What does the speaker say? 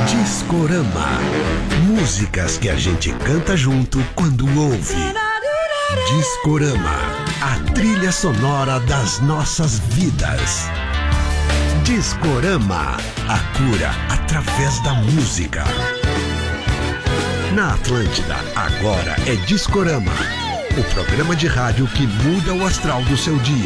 Discorama. Músicas que a gente canta junto quando ouve. Discorama, a trilha sonora das nossas vidas. Discorama, a cura através da música. Na Atlântida, agora é Discorama, o programa de rádio que muda o astral do seu dia.